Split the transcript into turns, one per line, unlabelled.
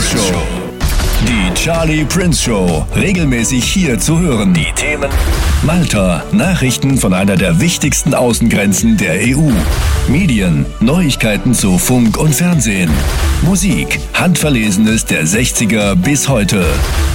Show. Die Charlie Prince Show. Regelmäßig hier zu hören. Die Themen: Malta, Nachrichten von einer der wichtigsten Außengrenzen der EU. Medien, Neuigkeiten zu Funk und Fernsehen. Musik, Handverlesenes der 60er bis heute.